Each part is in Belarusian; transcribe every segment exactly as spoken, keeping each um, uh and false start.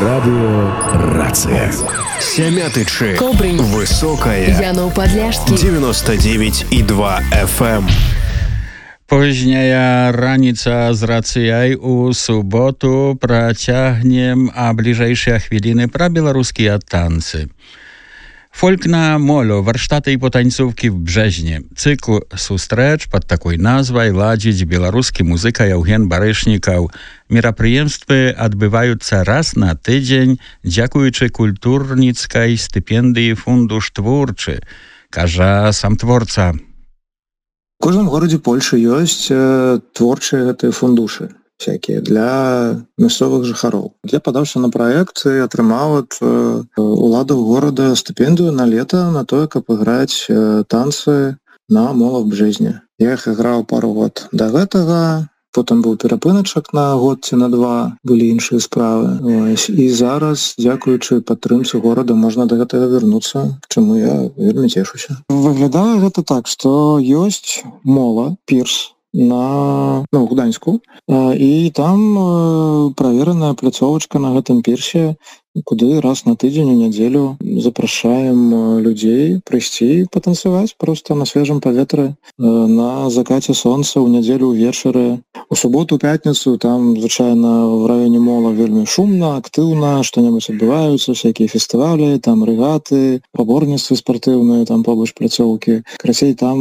Радио «Рация». Семятычы. Кобрынь. Высокая. Янов-Подляшский. девяносто девять и два эф эм. Późnia ranica z racjaj u subotu prociągiem, a bliżejsze chwiliny pra białoruskie tańce. Folk na molo, warsztaty i potańcówki w Brzeźnie. Cykl sustrecz pod taką nazwą ladzić białoruski muzyka Jaugen Barysznikał. Мероприемствы odbywające raz na tydzień, dziękujący kulturnickiej stypendii Fundusz Twórczy, każe sam twórca. В кожным горадзе Польшы ёсць э, творчыя гэтыя фундушы всякие для мясцовых жыхароў. Я падаўся на праект і атрымаў ад э, уладаў горада стыпендыю на лета на тое, каб іграць э, танцы на мола в Бжэзні. Я іх іграў пару год да гэтага, потым быў перапыначак на год ці на два, былі іншыя справы. Ось. І зараз, дзякуючы падтрымцы горада, можна да гэтага вярнуцца, чаму я вельмі цешуся. Выглядае гэта так, што ёсць мола, пірс на ну, Гданьску, і там правераная пляцовачка на гэтым пірсе, куды раз на тыдзень у нядзелю запрашаем людзей прыйсці патанцаваць проста на свежым паветры на закаце сонца ў нядзелю ўвечары. У суботу, пятніцу там звычайна в раёне мола вельмі шумна, актыўна, што-небудзь адбываюцца, всякія фестывалі, там рэгаты, спаборніцтвы спартыўныя, там побач пляцоўкі. Красей там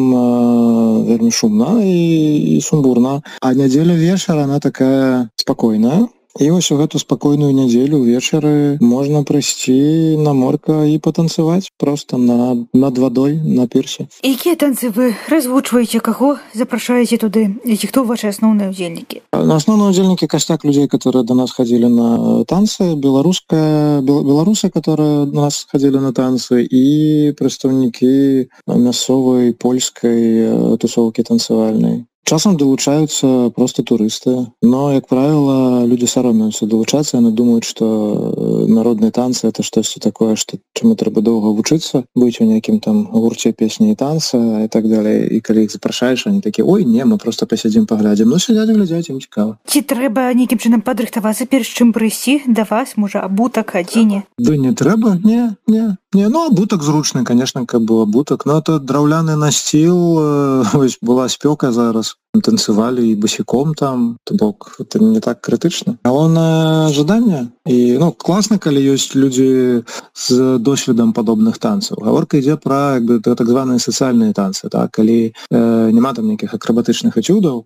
э, вельмі шумна і, і сумбурна. А нядзеля вечар, она такая спакойная. І вось у гэту спакойную нядзелю ўвечары можна прыйсці на морка і патанцаваць проста на, над вадой на пірсе. Якія танцы вы развучваеце, каго запрашаеце туды? І хто ваши асноўныя удзельнікі? На асноўныя удзельнікі кастяк людзей, которые до нас ходили на танцы, беларуская беларусы, которые до нас ходили на танцы, і прадстаўнікі мясцовай польскай тусовкі танцавальнай. Часам долучаются просто туристы, но, як правило, люди саромеются долучаться, они думают, что народные танцы — это что-то такое, что чему треба долго учиться, быть у неким там гурте песни и танца и так далее. И когда их запрашаешь, они такие: ой, не, мы просто посидим, поглядим. Ну, сидят и глядят, им цікаво. Ці треба неким чином падрыхтавацца перш чым прыйсці до вас, можа, абутак, адзіне? Да не трэба, не, не. Не, ну, абутак зручны, конечно, как бы абутак, но это драўляны насціл, э, ось была спёка зараз, танцевали и босиком там, то бок, это не так критично. Галоўнае жаданне. И, ну, классно, калі ёсць люди с досведом подобных танцев. Гаворка ідзе про, як бы, так званые социальные танцы, так, калі э, нема там никаких акробатычных этюдаў,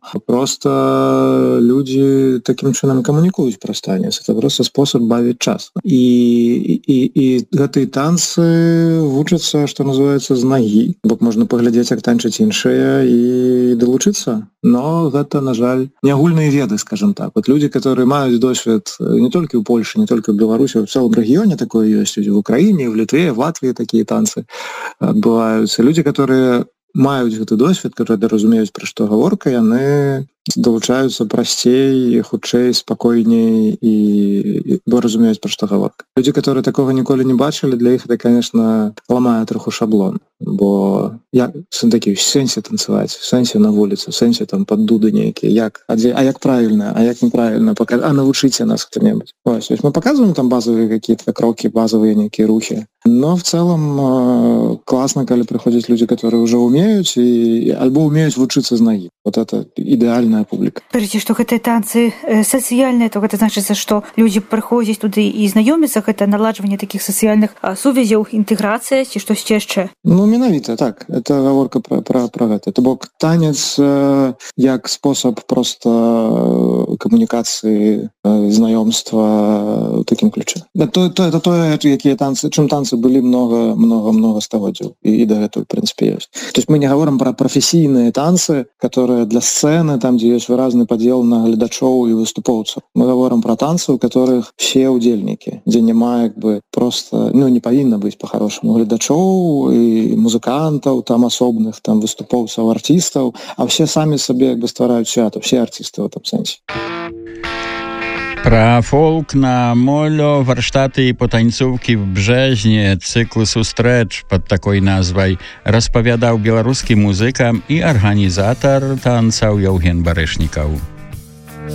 просто люди таким чынам камунікуюць праз танец. Это просто способ бавіць час. И, и, и гэтыя танцы вучацца, что называется, з нагі. Бок можна паглядзець, як танчаць іншыя і долучыцца. Но гэта, на жаль, не агульныя веды, скажем так. Вот люди, которые маюць досвед не только в Польше, не только в Беларуси, в целом регионе такое есть, в Украине, в Литве, в Латвии такие танцы отбываются. Люди, которые маюць гэты досвед, которые разумеюць, пра што гаворка, яны долучаюцца прасцей, хутчэй, спакойней і бо разумеюць, пра што гаворка. Людзі, которые такога ніколі не бачылі, для іх это, конечно, ламае троху шаблон, бо як такі в сэнсе танцаваць, в сэнсе на вуліцы, в сэнсе там пад дуды нейкія, як, а, дзе, а як правільна, а як неправільна, а навучыце нас хто-небудзь. Ось, ось мы показываем там базовые какие-то кроки, базовые некие рухи, но в целом э, классно, когда приходят люди, которые уже умеют, и, альбо умеют вучыцца з нагі. Вот это идеальная публика. Скажите, что гэтыя танцы э, сацыяльныя, то гэта значыцца, што людзі прыходзяць туды і знаёмяцца, гэта наладжванне такіх сацыяльных а, сувязяў, інтэграцыя ці штосьці яшчэ? Ну, менавіта, так. Это гаворка пра, пра, пра гэта. То бок танец э, як спосаб просто э, камунікацыі, э, знаёмства ў такім ключе. Да, то, то, это тое, якія танцы, чым танцы былі много, много, много стагоддзяў. І, і дагэтуль, в принципе, ёсць. То есть мы не говорим про профессийные танцы, которые для сцены, там, где есть выразный подел на глядачоў и выступоўцаў. Мы говорим про танцы, у которых все удзельники, где нема, как бы, просто, ну, не павінна быць по-хорошему глядачоў и музыкантаў, там, асобных, там, выступоўцаў, артистаў, а все сами себе, как бы, ствараюць свято, все артисты в этом сенсе. Про фолк на моло, warsztaty i potańcówki w Brzeźnie, cykl sustrecz pod taką nazwą rozpowiadał białoruski muzyka i organizator tańca Jaugen Barysznikał.